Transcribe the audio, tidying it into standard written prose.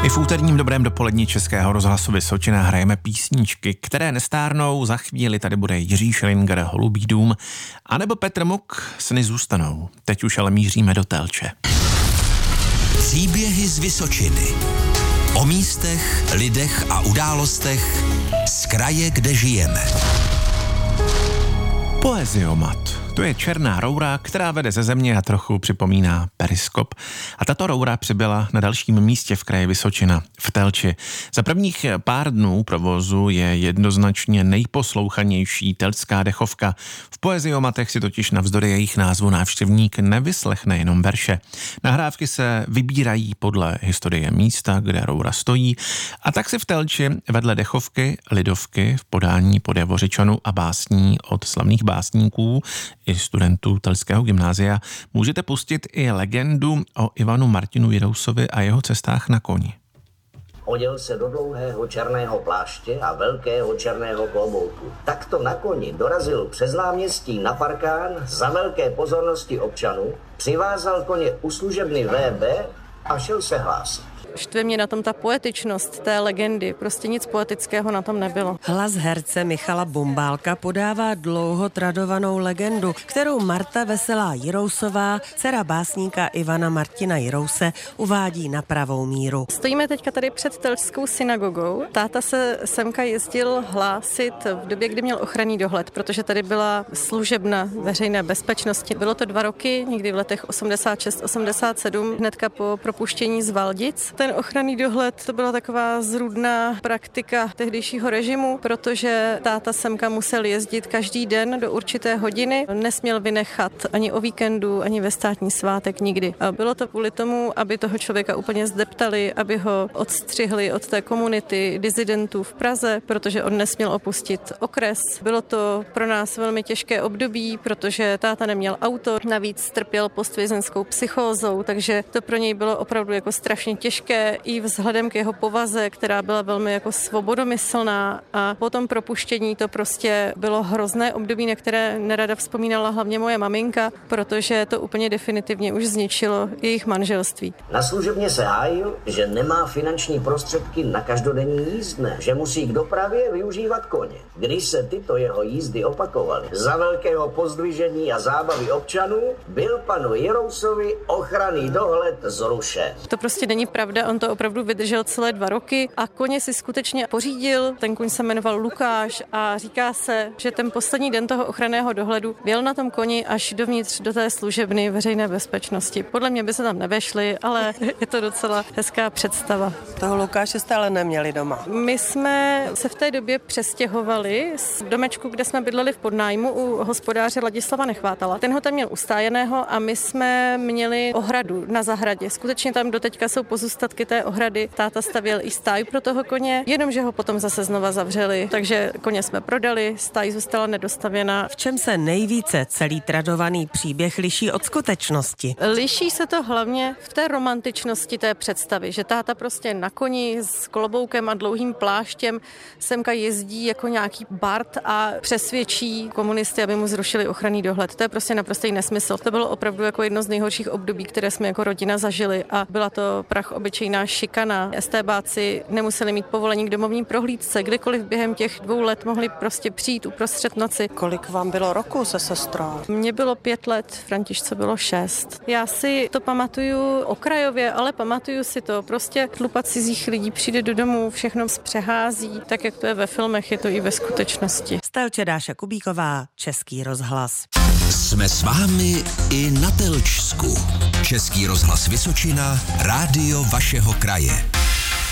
My v úterním dobrém dopolední Českého rozhlasu Vysočina hrajeme písničky, které nestárnou. Za chvíli tady bude Jiří Šelinger, Holubý dům, anebo Petr Muk, Sny zůstanou. Teď už ale míříme do Telče. Příběhy z Vysočiny. O místech, lidech a událostech z kraje, kde žijeme. Poeziomat. To je černá roura, která vede ze země a trochu připomíná periskop. A tato roura přibyla na dalším místě v kraji Vysočina, v Telči. Za prvních pár dnů provozu je jednoznačně nejposlouchanější telčská dechovka. V poeziomatech si totiž navzdory jejich názvu návštěvník nevyslechne jenom verše. Nahrávky se vybírají podle historie místa, kde roura stojí, a tak si v Telči vedle dechovky, lidovky v podání Podjavořičanů a básní od slavných básníků i studentů Telského gymnázia můžete pustit i legendu o Ivanu Martinu Jirousovi a jeho cestách na koni. Oděl se do dlouhého černého pláště a velkého černého klobouku. Takto na koni dorazil přes náměstí na parkán za velké pozornosti občanů, přivázal koně u služebny VB a šel se hlásit. Štve mě na tom ta poetičnost té legendy, prostě nic poetického na tom nebylo. Hlas herce Michala Bombálka podává dlouho tradovanou legendu, kterou Marta Veselá Jirousová, dcera básníka Ivana Martina Jirouse, uvádí na pravou míru. Stojíme teďka tady před telčskou synagogou. Táta se semka jezdil hlásit v době, kdy měl ochranný dohled, protože tady byla služebna veřejné bezpečnosti. Bylo to 2 roky, někdy v letech 86-87, hnedka po propuštění z Valdic. Ten ochranný dohled, to byla taková zrůdná praktika tehdejšího režimu, protože táta semka musel jezdit každý den do určité hodiny, nesměl vynechat ani o víkendu, ani ve státní svátek nikdy. A bylo to kvůli tomu, aby toho člověka úplně zdeptali, aby ho odstřihli od té komunity disidentů v Praze, protože on nesměl opustit okres. Bylo to pro nás velmi těžké období, protože táta neměl auto, navíc trpěl postvězenskou psychózou, takže to pro něj bylo opravdu jako strašně těžké i vzhledem k jeho povaze, která byla velmi jako svobodomyslná, a po tom propuštění to prostě bylo hrozné období, na které nerada vzpomínala hlavně moje maminka, protože to úplně definitivně už zničilo jejich manželství. Na služebně se hájil, že nemá finanční prostředky na každodenní jízdné, že musí k dopravě využívat koně. Když se tyto jeho jízdy opakovaly za velkého pozdvižení a zábavy občanů, byl panu Jirousovi ochranný dohled zrušen. To prostě není pravda, on to opravdu vydržel celé 2 roky a koně si skutečně pořídil. Ten kuň se jmenoval Lukáš a říká se, že ten poslední den toho ochranného dohledu jel na tom koni až dovnitř do té služebny veřejné bezpečnosti. Podle mě by se tam nevešli, ale je to docela hezká představa. Toho Lukáše jste ale neměli doma. My jsme se v té době přestěhovali z domečku, kde jsme bydleli v podnájmu u hospodáře Ladislava Nechvátala. Ten ho tam měl ustájeného a my jsme měli ohradu na zahradě. Skutečně tam doteďka jsou pozůstatky té ohrady. Táta stavěl i stáj pro toho koně, jenomže ho potom zase znova zavřeli. Takže koně jsme prodali, stáj zůstala nedostavěná. V čem se nejvíce celý tradovaný příběh liší od skutečnosti? Liší se to hlavně v té romantičnosti té představy, že táta prostě na koni s kloboukem a dlouhým pláštěm semka jezdí jako nějaký bard a přesvědčí komunisty, aby mu zrušili ochranný dohled. To je prostě naprostý nesmysl. To bylo opravdu jako jedno z nejhorších období, které jsme jako rodina zažili, a byla to prach obyčejná šikana. STBáci nemuseli mít povolení k domovní prohlídce, kdykoliv během těch 2 let mohli prostě přijít uprostřed noci. Kolik vám bylo roku se sestrou? Mně bylo 5 let, Františce bylo 6. Já si to pamatuju okrajově, ale pamatuju si to. Prostě tlupa cizích lidí přijde do domu, všechno zpřehází, tak jak to je ve filmech, je to i ve skutečnosti. Z Telče Dáša Kubíková, Český rozhlas. Jsme s vámi i na Telčsku. Český rozhlas Vysočina, rádio vašeho kraje.